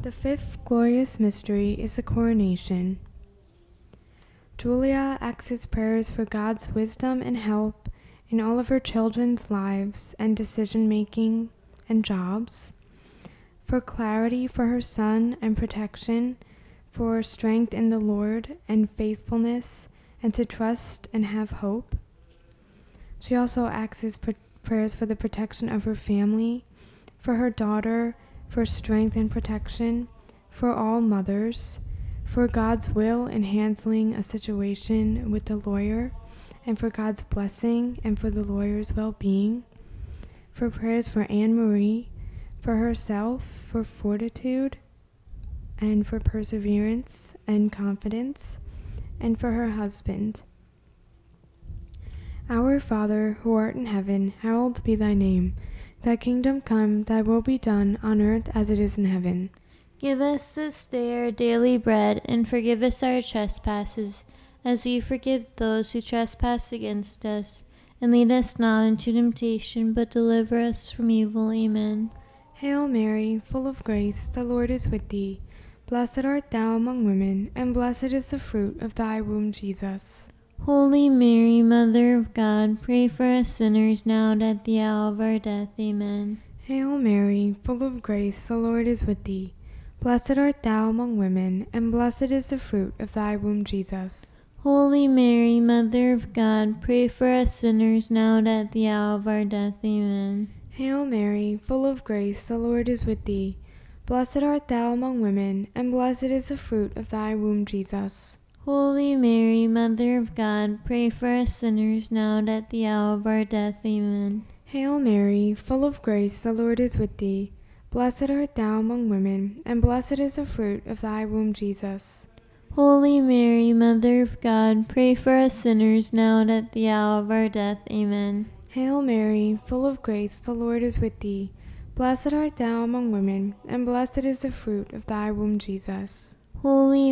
The fifth glorious mystery is the coronation. Julia asks prayers for God's wisdom and help in all of her children's lives and decision-making and jobs, for clarity for her son and protection, for strength in the Lord and faithfulness, and to trust and have hope. She also asks prayers for the protection of her family, for her daughter, for strength and protection, for all mothers, for God's will in handling a situation with the lawyer, and for God's blessing and for the lawyer's well-being, for prayers for Anne-Marie, for herself, for fortitude, and for perseverance and confidence, and for her husband. Our Father, who art in heaven, hallowed be thy name. Thy kingdom come, thy will be done, on earth as it is in heaven. Give us this day our daily bread, and forgive us our trespasses, as we forgive those who trespass against us. And lead us not into temptation, but deliver us from evil. Amen. Hail Mary, full of grace, the Lord is with thee. Blessed art thou among women, and blessed is the fruit of thy womb, Jesus. Holy Mary, Mother of God, pray for us sinners now and at the hour of our death. Amen. Hail Mary, full of grace, the Lord is with thee. Blessed art thou among women, and blessed is the fruit of thy womb, Jesus. Holy Mary, Mother of God, pray for us sinners now and at the hour of our death. Amen. Hail Mary, full of grace, the Lord is with thee. Blessed art thou among women, and blessed is the fruit of thy womb, Jesus. Holy Mary, Mother of God, pray for us sinners now and at the hour of our death. Amen. Hail Mary, full of grace, the Lord is with thee. Blessed art thou among women, and blessed is the fruit of thy womb, Jesus. Holy Mary, Mother of God, pray for us sinners now and at the hour of our death. Amen. Hail Mary, full of grace, the Lord is with thee. Blessed art thou among women, and blessed is the fruit of thy womb, Jesus. Holy